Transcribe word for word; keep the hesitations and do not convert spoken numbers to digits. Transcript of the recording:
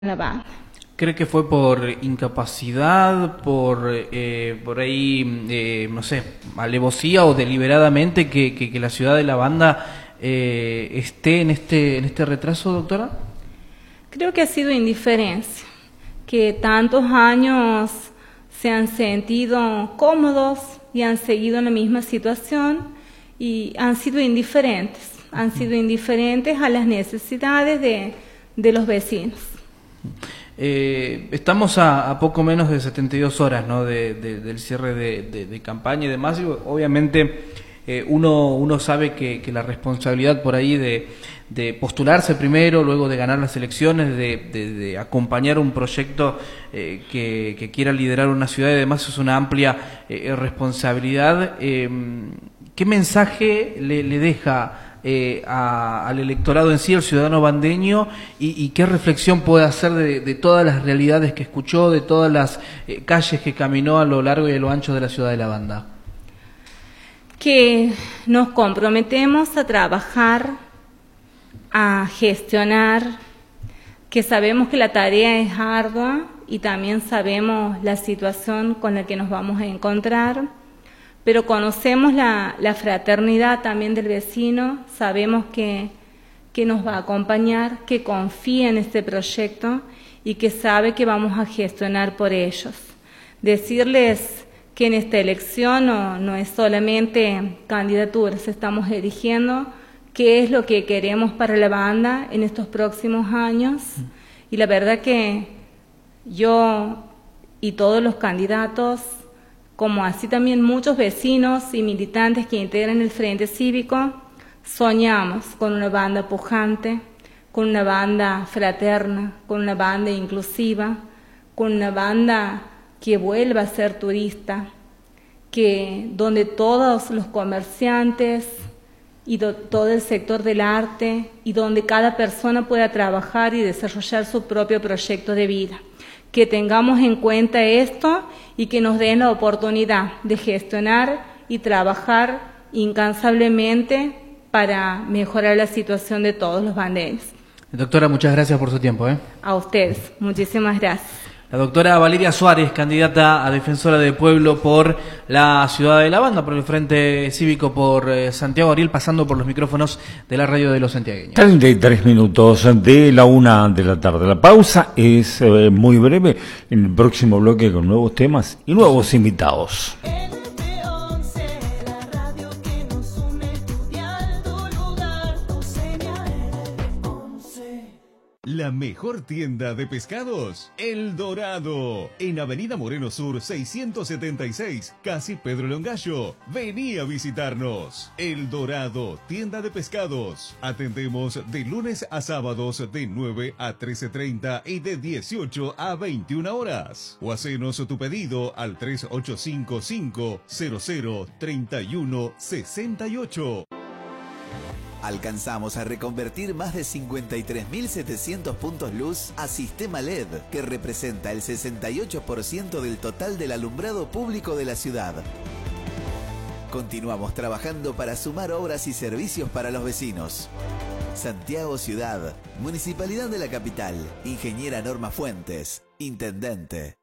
la banda. ¿Cree que fue por incapacidad, por eh, por ahí, eh, no sé, alevosía o deliberadamente que, que, que la ciudad de la banda eh, esté en este, en este retraso, doctora? Creo que ha sido indiferencia, que tantos años se han sentido cómodos y han seguido en la misma situación y han sido indiferentes, han sido indiferentes a las necesidades de, de los vecinos. Eh, estamos a, a poco menos de setenta y dos horas, ¿no?, de, de, del cierre de, de, de campaña y demás, y obviamente eh, uno, uno sabe que, que la responsabilidad por ahí de, de postularse primero, luego de ganar las elecciones, de, de, de acompañar un proyecto eh, que, que quiera liderar una ciudad y demás es una amplia eh, responsabilidad. Eh, ¿Qué mensaje le, le deja Eh, a, al electorado en sí, al ciudadano bandeño, y, y qué reflexión puede hacer de, de todas las realidades que escuchó, de todas las eh, calles que caminó a lo largo y a lo ancho de la ciudad de la banda? Que nos comprometemos a trabajar, a gestionar, que sabemos que la tarea es ardua y también sabemos la situación con la que nos vamos a encontrar, pero conocemos la, la fraternidad también del vecino, sabemos que, que nos va a acompañar, que confía en este proyecto y que sabe que vamos a gestionar por ellos. Decirles que en esta elección no, no es solamente candidaturas, estamos eligiendo qué es lo que queremos para la banda en estos próximos años, y la verdad que yo y todos los candidatos, como así también muchos vecinos y militantes que integran el Frente Cívico, soñamos con una banda pujante, con una banda fraterna, con una banda inclusiva, con una banda que vuelva a ser turista, que donde todos los comerciantes y do, todo el sector del arte y donde cada persona pueda trabajar y desarrollar su propio proyecto de vida. Que tengamos en cuenta esto y que nos den la oportunidad de gestionar y trabajar incansablemente para mejorar la situación de todos los bandeños. Doctora, muchas gracias por su tiempo. ¿eh? A ustedes, muchísimas gracias. La doctora Valeria Suárez, candidata a defensora del pueblo por la ciudad de la banda, por el Frente Cívico por eh, Santiago Ariel, pasando por los micrófonos de la radio de los santiagueños. treinta y tres minutos de la una de la tarde. La pausa es eh, muy breve, en el próximo bloque con nuevos temas y nuevos invitados. La mejor tienda de pescados, El Dorado, en Avenida Moreno Sur seiscientos setenta y seis, casi Pedro Longallo. Vení a visitarnos. El Dorado, tienda de pescados. Atendemos de lunes a sábados de nueve a trece treinta y de dieciocho a veintiuna horas. O hacenos tu pedido al tres ocho cinco cinco cero cero tres uno seis ocho. Alcanzamos a reconvertir más de cincuenta y tres mil setecientos puntos luz a sistema L E D, que representa el sesenta y ocho por ciento del total del alumbrado público de la ciudad. Continuamos trabajando para sumar obras y servicios para los vecinos. Santiago Ciudad, Municipalidad de la Capital, Ingeniera Norma Fuentes, Intendente.